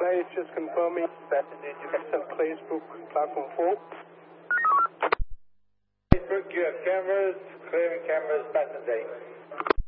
Sky is just confirming that the Jefferson Claysbrook platform 4. Claysbrook, you have cameras, clearing cameras, pattern day.